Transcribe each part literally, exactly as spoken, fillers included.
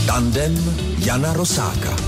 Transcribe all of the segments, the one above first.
Tandem Jana Rosáka.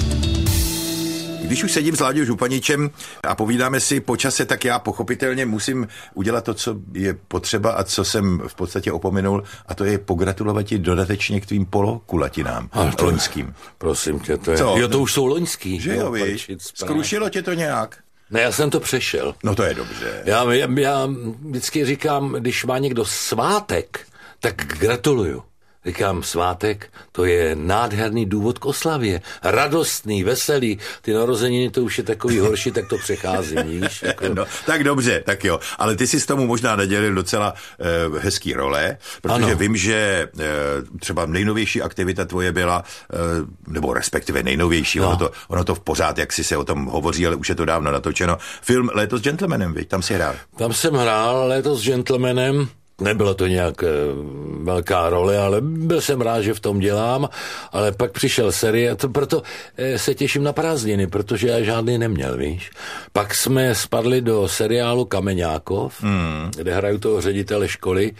Když už sedím s Láďou Županičem a povídáme si po čase, tak já pochopitelně musím udělat to, co je potřeba a co jsem v podstatě opomenul, a to je pogratulovat ti dodatečně k tvým polokulatinám loňským. Prosím tě, to je... Co? Jo, to už jsou loňský. Že jo, víš? Skrušilo tě to nějak? Ne, já jsem to přešel. No to je dobře. Já, já, já vždycky říkám, když má někdo svátek, tak gratuluju. Říkám, svátek, to je nádherný důvod k oslavě. Radostný, veselý. Ty narozeniny, to už je takový horší, tak to přechází, víš? Jako... No, tak dobře, tak jo. Ale ty jsi s tomu možná nadělil docela uh, hezký role, protože ano. Vím, že uh, třeba nejnovější aktivita tvoje byla, uh, nebo respektive nejnovější, no. ono, to, ono to v pořád, jak si se o tom hovoří, ale už je to dávno natočeno. Film Léto s gentlemanem, viď? Tam si hrál. Tam jsem hrál Léto s gentlemanem. Nebylo to nějak e, velká role, ale byl jsem rád, že v tom dělám, ale pak přišel série, to proto e, se těším na prázdniny, protože já žádný neměl, víš. Pak jsme spadli do seriálu Kameňákov, hmm. kde hraju toho ředitele školy.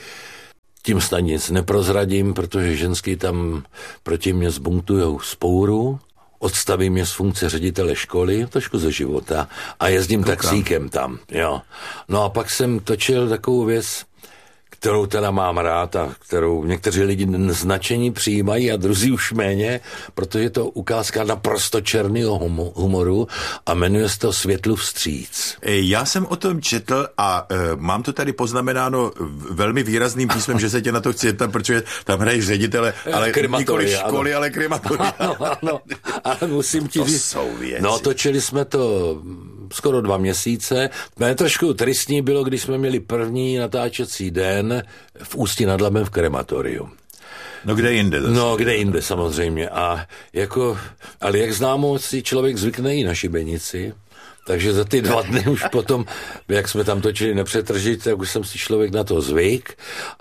Tím snad nic neprozradím, protože ženský tam proti mě zbuntujou spouru, odstaví mě z funkce ředitele školy, trošku ze života, a jezdím Koukám. taxíkem tam, jo. No a pak jsem točil takovou věc, kterou teda mám rád a kterou někteří lidi značení přijímají a druzí už méně, protože je to ukázka naprosto černého humoru a jmenuje se to Světlu vstříc. Já jsem o tom četl a e, mám to tady poznamenáno velmi výrazným písmem, že se tě na to chci zeptat, protože tam hraješ ředitele, ale nikoli školy, ano. ale krematoria. Ano, ano, ale musím ti říct. To jsou věci. No, točili jsme to skoro dva měsíce. Mě trošku tristní bylo, když jsme měli první natáčecí den v Ústí nad Labem v krematoriu. No kde jinde? Zase. No kde jinde samozřejmě. A jako, ale jak známo, si člověk zvykne i na šibenici, takže za ty dva dny už potom, jak jsme tam točili nepřetržit, tak už jsem si člověk na to zvyk.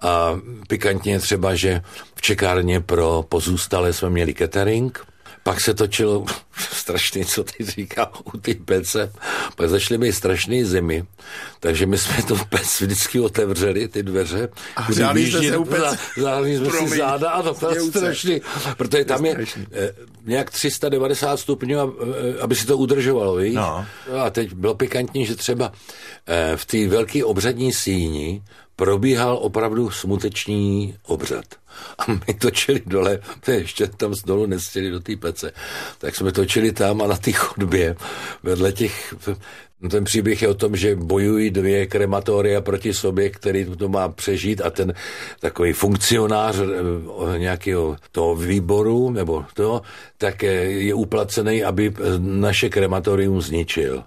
A pikantně třeba, že v čekárně pro pozůstalé jsme měli catering. Pak se točilo strašný, co ty říká, u ty pece. Pak začaly být strašný zimy, takže my jsme to pec vždycky otevřeli, ty dveře. A hřáli jsme se u pece. Hřáli jsme si záda, ano, to je strašný. Protože tam je eh, nějak tři sta devadesát stupňů, aby si to udržovalo, víš? No. A teď bylo pikantní, že třeba eh, v té velké obřadní síni probíhal opravdu smuteční obřad. A my točili dole, to ještě tam z dolu nestěli do té pece, tak jsme točili tam a na té chodbě vedle těch... Ten příběh je o tom, že bojují dvě krematoria proti sobě, který to má přežít, a ten takový funkcionář nějakého toho výboru, nebo to, tak je uplacený, aby naše krematorium zničil.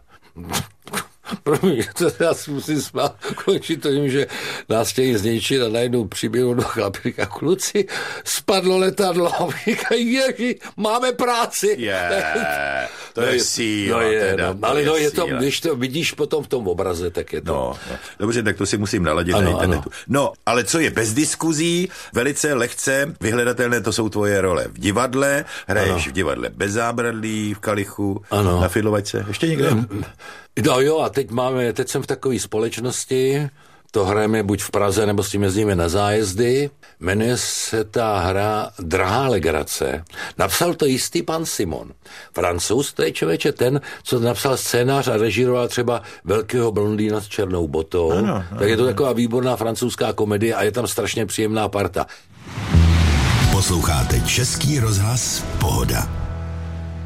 Promiň, to já si musím smát, končit to tím, že nás chtějí zničit a najednou přiběhnou do chlapi, říká, kluci, spadlo letadlo, říká, ježi, máme práci. Yeah, to no je, je síla. No je, teda, no, to ale je no, je síla. to, když to vidíš potom v tom obraze, tak je to. No, no. Dobře, tak to si musím naladit ano, na internetu. Ano. No, ale co je bez diskuzí, velice lehce vyhledatelné, to jsou tvoje role v divadle, hraješ ano. v divadle Bez zábradlí, v Kalichu, ano. na Fidlovačce, ještě někde? No jo, a teď máme, teď jsem v takové společnosti, to hrajeme buď v Praze, nebo s tím jezdíme na zájezdy. Jmenuje se ta hra Drahá legrace. Napsal to jistý pan Simon. Francouz, to je člověče ten, co napsal scénář a režíroval třeba Velkého blondýna s černou botou. Ano, ano, tak je to taková výborná francouzská komedie a je tam strašně příjemná parta. Posloucháte Český rozhlas Pohoda.